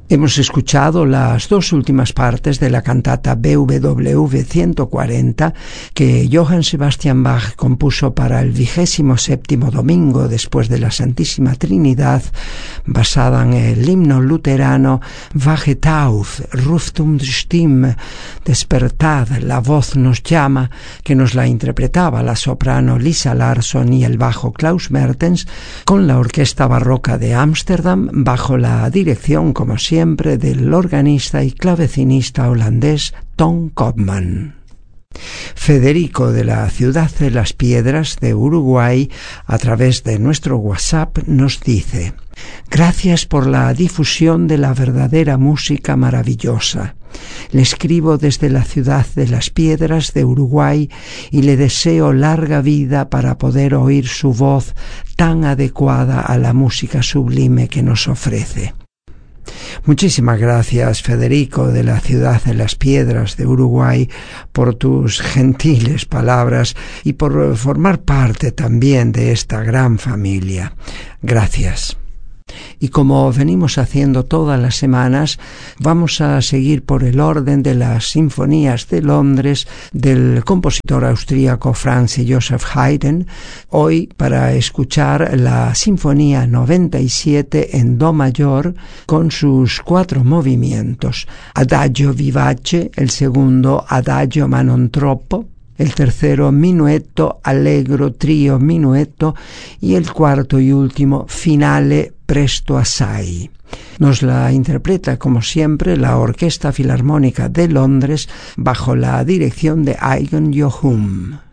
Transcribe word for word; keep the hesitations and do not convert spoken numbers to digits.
Hemos escuchado las dos últimas partes de la cantata B W V ciento cuarenta que Johann Sebastian Bach compuso para el vigésimo séptimo domingo después de la Santísima Trinidad, basada en el himno luterano Wachet auf, ruft um die Stimme, despertad, la voz nos llama, que nos la interpretaba la soprano Lisa Larsson y el bajo Klaus Mertens, con la Orquesta Barroca de Ámsterdam bajo la dirección, como siempre, siempre del organista y clavecinista holandés Ton Koopman. Federico de la Ciudad de las Piedras de Uruguay, a través de nuestro WhatsApp, nos dice: gracias por la difusión de la verdadera música maravillosa. Le escribo desde la Ciudad de las Piedras de Uruguay y le deseo larga vida para poder oír su voz tan adecuada a la música sublime que nos ofrece. Muchísimas gracias, Federico de la Ciudad de las Piedras de Uruguay, por tus gentiles palabras y por formar parte también de esta gran familia. Gracias. Y como venimos haciendo todas las semanas, vamos a seguir por el orden de las sinfonías de Londres del compositor austríaco Franz Joseph Haydn, hoy para escuchar la Sinfonía noventa y siete en Do mayor con sus cuatro movimientos: Adagio vivace, el segundo Adagio ma non troppo, el tercero Minuetto allegro trio minuetto y el cuarto y último Finale presto assai. Nos la interpreta, como siempre, la Orquesta Filarmónica de Londres bajo la dirección de Eugen Jochum.